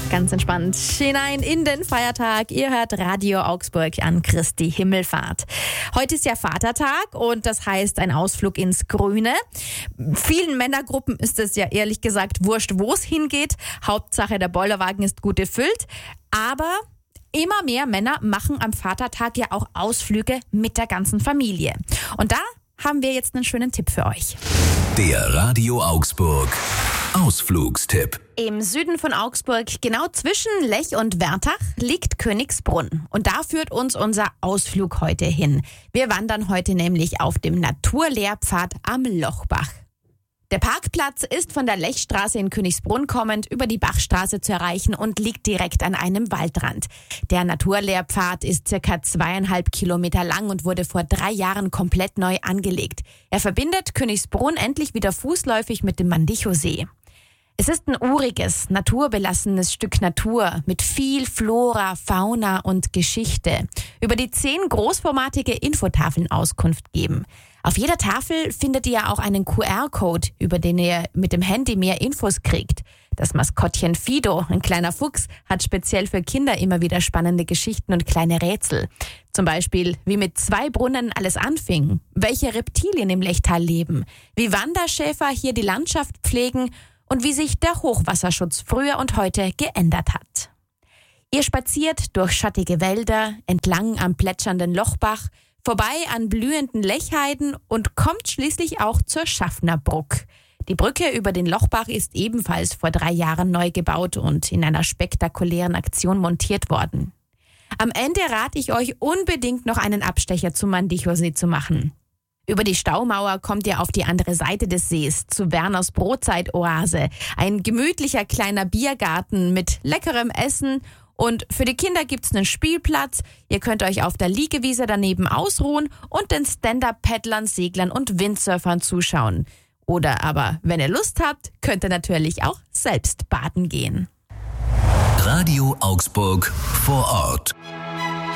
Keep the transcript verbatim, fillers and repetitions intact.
Ganz entspannt hinein in den Feiertag. Ihr hört Radio Augsburg an Christi Himmelfahrt. Heute ist ja Vatertag und das heißt ein Ausflug ins Grüne. Vielen Männergruppen ist es ja ehrlich gesagt wurscht, wo es hingeht. Hauptsache der Bollerwagen ist gut gefüllt. Aber immer mehr Männer machen am Vatertag ja auch Ausflüge mit der ganzen Familie. Und da haben wir jetzt einen schönen Tipp für euch. Der Radio Augsburg Ausflugstipp. Im Süden von Augsburg, genau zwischen Lech und Wertach, liegt Königsbrunn. Und da führt uns unser Ausflug heute hin. Wir wandern heute nämlich auf dem Naturlehrpfad am Lochbach. Der Parkplatz ist von der Lechstraße in Königsbrunn kommend über die Bachstraße zu erreichen und liegt direkt an einem Waldrand. Der Naturlehrpfad ist circa zweieinhalb Kilometer lang und wurde vor drei Jahren komplett neu angelegt. Er verbindet Königsbrunn endlich wieder fußläufig mit dem Mandichosee. Es ist ein uriges, naturbelassenes Stück Natur mit viel Flora, Fauna und Geschichte, über die zehn großformatige Infotafeln Auskunft geben. Auf jeder Tafel findet ihr auch einen Q R-Code, über den ihr mit dem Handy mehr Infos kriegt. Das Maskottchen Fido, ein kleiner Fuchs, hat speziell für Kinder immer wieder spannende Geschichten und kleine Rätsel. Zum Beispiel, wie mit zwei Brunnen alles anfing, welche Reptilien im Lechtal leben, wie Wanderschäfer hier die Landschaft pflegen und wie sich der Hochwasserschutz früher und heute geändert hat. Ihr spaziert durch schattige Wälder, entlang am plätschernden Lochbach, vorbei an blühenden Lechheiden und kommt schließlich auch zur Schaffnerbruck. Die Brücke über den Lochbach ist ebenfalls vor drei Jahren neu gebaut und in einer spektakulären Aktion montiert worden. Am Ende rate ich euch unbedingt noch einen Abstecher zum Mandichosee zu machen. Über die Staumauer kommt ihr auf die andere Seite des Sees, zu Werners Brotzeit-Oase. Ein gemütlicher kleiner Biergarten mit leckerem Essen. Und für die Kinder gibt's einen Spielplatz. Ihr könnt euch auf der Liegewiese daneben ausruhen und den Stand-Up-Paddlern, Seglern und Windsurfern zuschauen. Oder aber, wenn ihr Lust habt, könnt ihr natürlich auch selbst baden gehen. Radio Augsburg vor Ort.